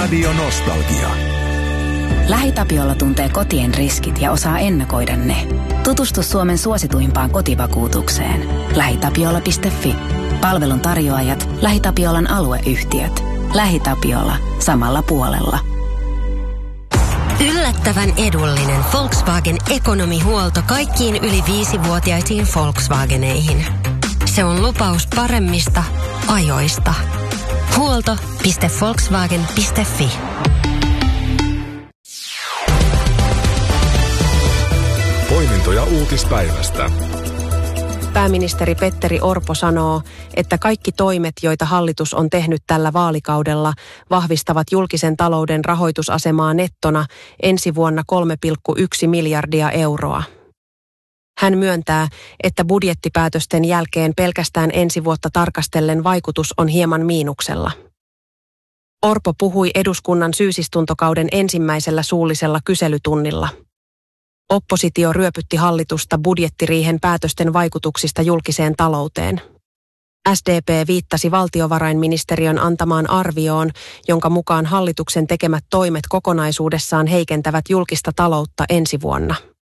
Radio Nostalgia. LähiTapiola tuntee kotien riskit ja osaa ennakoida ne. Tutustu Suomen suosituimpaan kotivakuutukseen. LähiTapiola.fi. Palvelun tarjoajat, LähiTapiolan alueyhtiöt. LähiTapiola. Samalla puolella. Yllättävän edullinen Volkswagen ekonomihuolto kaikkiin yli 5-vuotiaisiin Volkswageneihin. Se on lupaus paremmista ajoista. Huolto.volkswagen.fi. Poimintoja uutispäivästä. Pääministeri Petteri Orpo sanoo, että kaikki toimet, joita hallitus on tehnyt tällä vaalikaudella, vahvistavat julkisen talouden rahoitusasemaa nettona ensi vuonna 3,1 miljardia euroa. Hän myöntää, että budjettipäätösten jälkeen pelkästään ensi vuotta tarkastellen vaikutus on hieman miinuksella. Orpo puhui eduskunnan syysistuntokauden ensimmäisellä suullisella kyselytunnilla. Oppositio ryöpytti hallitusta budjettiriihen päätösten vaikutuksista julkiseen talouteen. SDP viittasi valtiovarainministeriön antamaan arvioon, jonka mukaan hallituksen tekemät toimet kokonaisuudessaan heikentävät julkista taloutta ensi vuonna.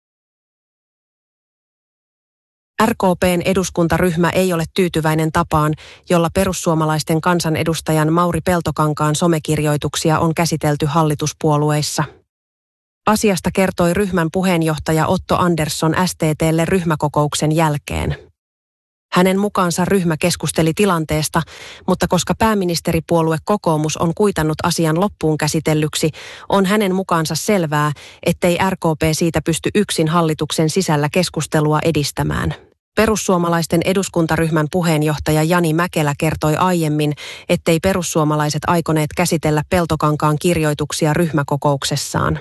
RKP:n eduskuntaryhmä ei ole tyytyväinen tapaan, jolla perussuomalaisten kansanedustajan Mauri Peltokankaan somekirjoituksia on käsitelty hallituspuolueissa. Asiasta kertoi ryhmän puheenjohtaja Otto Andersson STT:lle ryhmäkokouksen jälkeen. Hänen mukaansa ryhmä keskusteli tilanteesta, mutta koska pääministeripuolue kokoomus on kuitannut asian loppuun käsitellyksi, on hänen mukaansa selvää, ettei RKP siitä pysty yksin hallituksen sisällä keskustelua edistämään. Perussuomalaisten eduskuntaryhmän puheenjohtaja Jani Mäkelä kertoi aiemmin, ettei perussuomalaiset aikoneet käsitellä Peltokankaan kirjoituksia ryhmäkokouksessaan.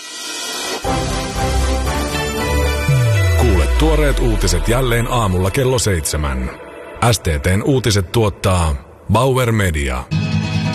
Kuule tuoreet uutiset jälleen aamulla kello 7. STT:n uutiset tuottaa Bauer Media.